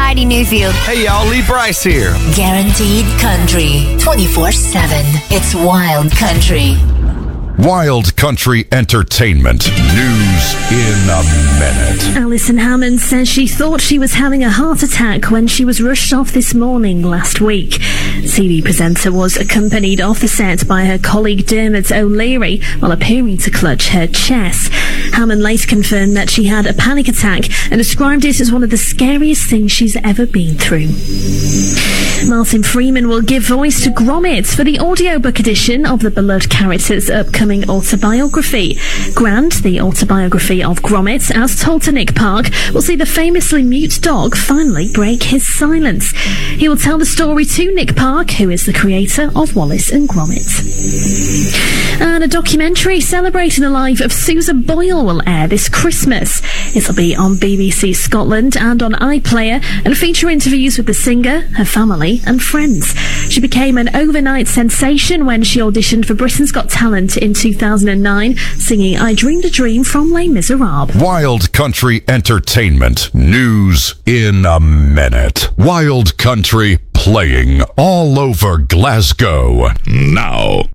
Heidi Newfield. Hey y'all, Lee Bryce here. Guaranteed Country 24/7. It's Wild Country. Wild Country Entertainment. News in a minute. Alison Hammond says she thought she was having a heart attack when she was rushed off this morning last week. TV presenter was accompanied off the set by her colleague Dermot O'Leary while appearing to clutch her chest. Hammond later confirmed that she had a panic attack and described it as one of the scariest things she's ever been through. Martin Freeman will give voice to Gromit for the audiobook edition of the beloved character's upcoming autobiography. Grant, the autobiography of Gromit, as told to Nick Park, will see the famously mute dog finally break his silence. He will tell the story to Nick Park, who is the creator of Wallace and Gromit. And a documentary celebrating the life of Susan Boyle will air this Christmas. It'll be on BBC Scotland and on iPlayer and feature interviews with the singer, her family and friends. She became an overnight sensation when she auditioned for Britain's Got Talent in 2009, singing I Dreamed a Dream from Les Miserables. Wild Country Entertainment. News in a minute. Wild Country playing all over Glasgow now.